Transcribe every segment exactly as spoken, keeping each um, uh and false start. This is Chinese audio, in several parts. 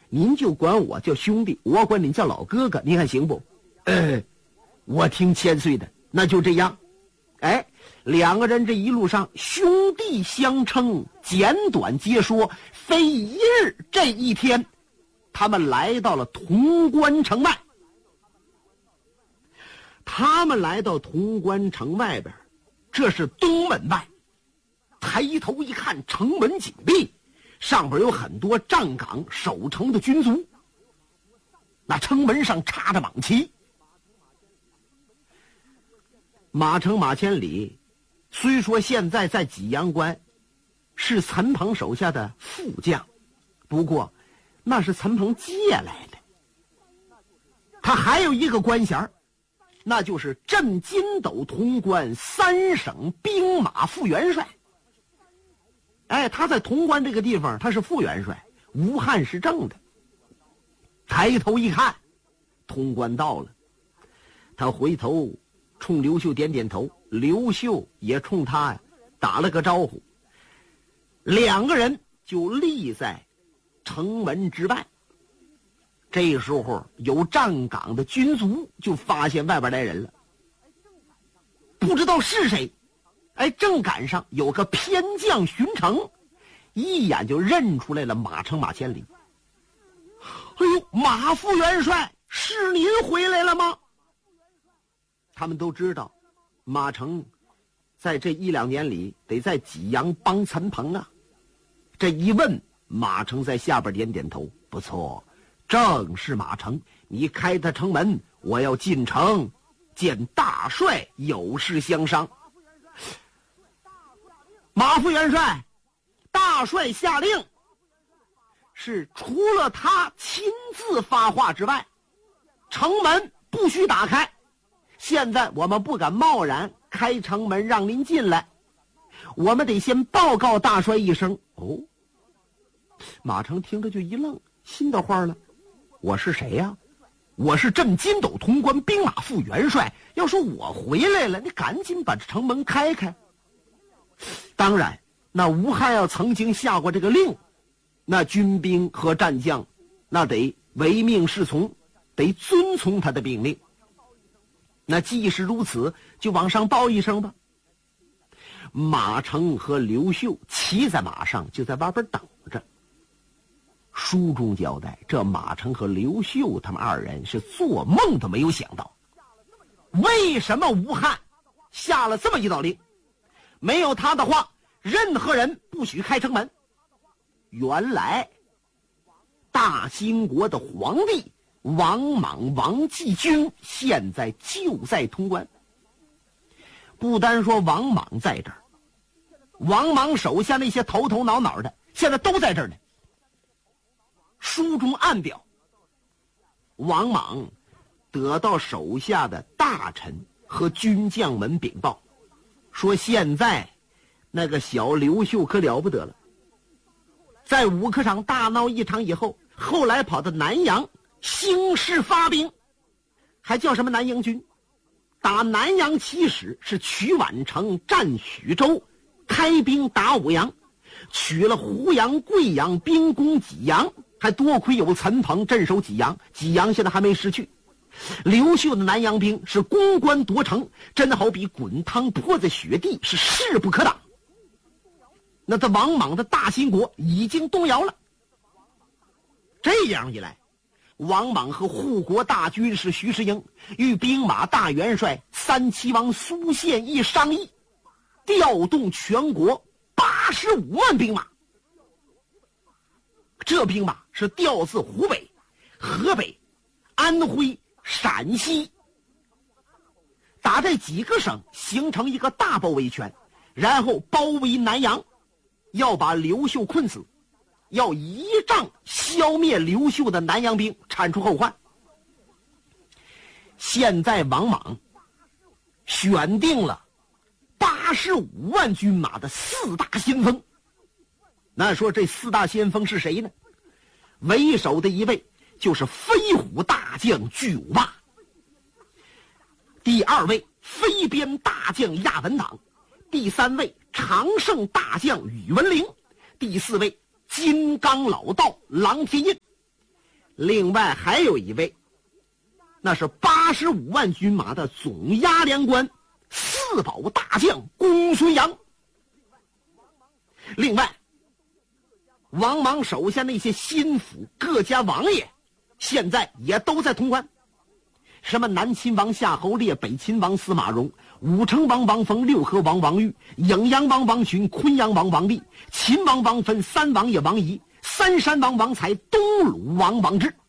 您就管我叫兄弟，我管您叫老哥哥，您看行不？呃，我听千岁的，那就这样。哎，两个人这一路上兄弟相称，简短接说，非一日。这一天，他们来到了潼关城外。他们来到潼关城外边，这是东门外。抬头一看，城门紧闭，上边有很多站岗守城的军卒。那城门上插着蟒旗。马成马千里虽说现在在济阳关是陈鹏手下的副将，不过那是陈鹏借来的。他还有一个官衔，那就是镇筋斗潼关三省兵马副元帅。哎，他在潼关这个地方他是副元帅，吴汉是正的。抬头一看，潼关到了，他回头冲刘秀点点头，刘秀也冲他打了个招呼，两个人就立在城门之外。这时候有站岗的军卒就发现外边来人了，不知道是谁。哎，正赶上有个偏将巡城，一眼就认出来了马成马千里。哎呦，马副元帅，是您回来了吗？他们都知道马成在这一两年里得在济阳帮陈鹏啊。这一问，马成在下边点点头，不错，正是马成，你开他城门，我要进城见大帅，有事相商。马副元帅，大帅下令，是除了他亲自发话之外，城门不许打开。现在我们不敢贸然开城门让您进来，我们得先报告大帅一声。哦，马成听着就一愣，心的话了，我是谁呀、啊？我是镇筋斗潼关兵马副元帅，要说我回来了，你赶紧把城门开开。当然，那吴汉要曾经下过这个令，那军兵和战将那得唯命是从，得遵从他的命令。那既是如此，就往上报一声吧。马成和刘秀骑在马上，就在外边等着。书中交代，这马成和刘秀他们二人是做梦都没有想到，为什么吴汉下了这么一道令，没有他的话，任何人不许开城门。原来大兴国的皇帝王莽王继军现在就在潼关。不单说王莽在这儿，王莽手下那些头头脑脑的现在都在这儿呢。书中暗表，王莽得到手下的大臣和军将们禀报，说现在那个小刘秀可了不得了，在武科场大闹一场以后，后来跑到南阳兴师发兵，还叫什么南阳军，打南阳起始，是取宛城，占徐州，开兵打武阳，取了湖阳、贵阳，兵攻济阳，还多亏有陈鹏镇守济阳，济阳现在还没失去。刘秀的南阳兵是攻关夺城，真好比滚汤泼在雪地，是势不可挡。那这王莽的大兴国已经动摇了。这样一来，王莽和护国大军士徐世英与兵马大元帅三齐王苏宪一商议，调动全国八十五万兵马。这兵马是调自湖北、河北、安徽、陕西，打这几个省形成一个大包围圈，然后包围南阳，要把刘秀困死，要一仗消灭刘秀的南阳兵，铲除后患。现在王莽选定了八十五万军马的四大先锋。那说这四大先锋是谁呢？为首的一位就是飞虎大将巨无霸，第二位飞边大将亚文党，第三位常胜大将宇文陵，第四位金刚老道郎天印。 另外还有一位，那是八十五万军马的总押连官四保大将公孙阳。另外，王莽手下那些心腹各家王爷，现在也都在潼关。什么南秦王夏侯烈、北秦王司马荣、武成王王峰、六合王王玉、颍阳王王询、昆阳王王立、秦王王芬、三王爷王仪、三山王王才、东鲁王王志。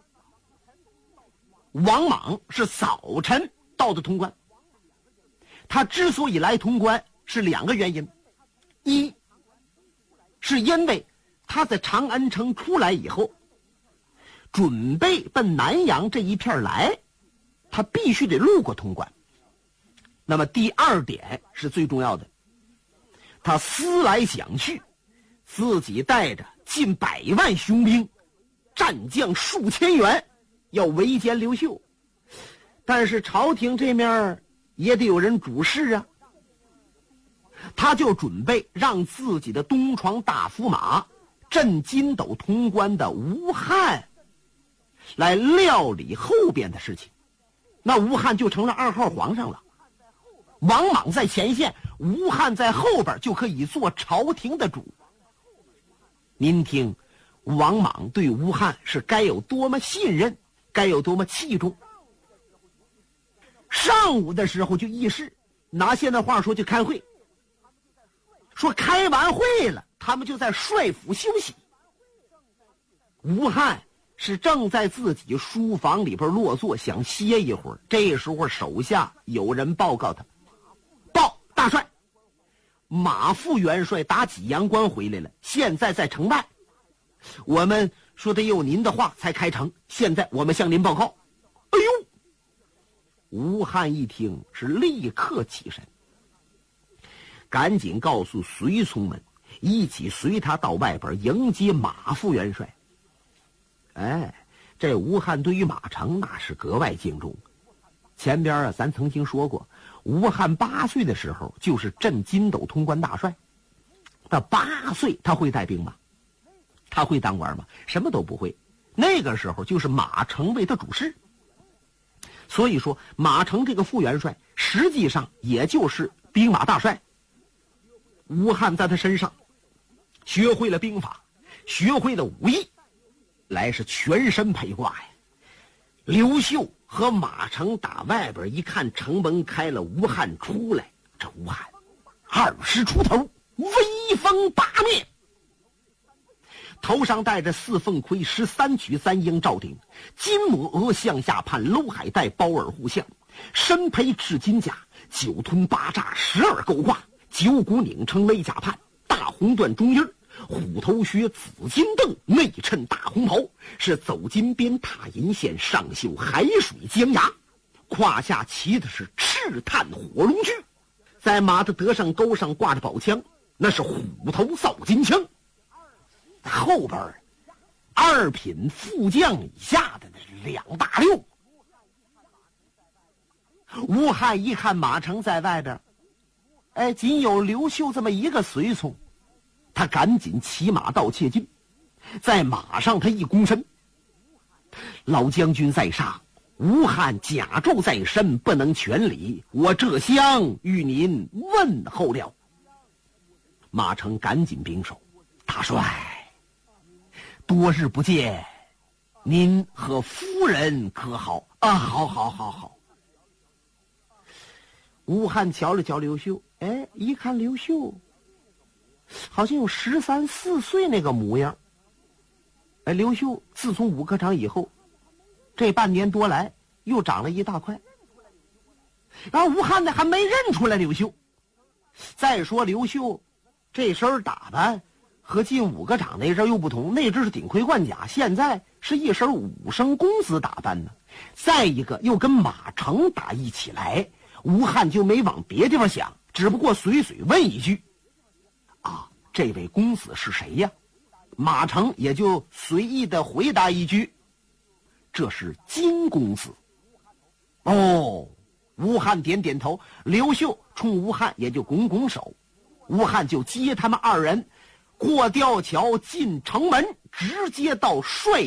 王莽是早晨到的潼关，他之所以来潼关是两个原因：一是因为他在长安城出来以后，准备奔南阳这一片来，他必须得路过潼关。那么第二点是最重要的，他思来想去，自己带着近百万雄兵，战将数千员，要围歼刘秀。但是朝廷这面也得有人主事啊，他就准备让自己的东床大驸马镇筋斗潼关的吴汉来料理后边的事情。那吴汉就成了二号皇上了，王莽在前线，吴汉在后边，就可以做朝廷的主。您听，王莽对吴汉是该有多么信任，该有多么器重。上午的时候就议事，拿现在话说就开会，说开完会了，他们就在帅府休息。吴汉是正在自己书房里边落座，想歇一会儿。这时候手下有人报告他，报大帅，马副元帅打济阳关回来了，现在在城外，我们说得有您的话才开城，现在我们向您报告。哎呦，吴汉一听是立刻起身，赶紧告诉随从们一起随他到外边迎接马副元帅。哎，这吴汉对于马成那是格外敬重。前边啊，咱曾经说过，吴汉八岁的时候就是镇筋斗潼关大帅。他八岁他会带兵吗？他会当官吗？什么都不会。那个时候就是马成为他主事。所以说，马成这个副元帅实际上也就是兵马大帅。吴汉在他身上学会了兵法，学会了武艺，来是全身陪挂呀。刘秀和马成打外边一看城门开了，吴汉出来，这吴汉二十出头，威风八面，头上戴着四凤盔、十三曲三鹰罩顶，金抹额向下盘，镂海带包耳护项，身披赤金甲，九吞八炸，十二钩挂，九股拧成勒甲畔，大红缎中衣，虎头靴，紫金镫，内衬大红袍，是走金边踏银线，上绣海水江崖，胯下骑的是赤炭火龙驹，在马的德上钩上挂着宝枪，那是虎头扫金枪。后边二品副将以下的那是两大溜。吴汉一看马成在外边，哎，仅有刘秀这么一个随从，他赶紧骑马到切近，在马上他一躬身，老将军在上，吴汉甲胄在身，不能全礼，我这厢与您问候了。马成赶紧拱手，大帅，多日不见，您和夫人可好？啊，好好好好。吴汉瞧了瞧刘秀，哎，一看刘秀好像有十三四岁那个模样。哎，刘秀自从武科场以后，这半年多来又长了一大块。然后吴汉呢还没认出来刘秀。再说刘秀这身打扮和进五个场那阵又不同，那阵是顶盔贯甲，现在是一身武生公子打扮呢。再一个又跟马成打一起来，吴汉就没往别地方想，只不过随随问一句：“啊，这位公子是谁呀？”马成也就随意的回答一句：“这是金公子。”哦，吴汉点点头，刘秀冲吴汉也就拱拱手，吴汉就接他们二人过吊桥进城门，直接到帅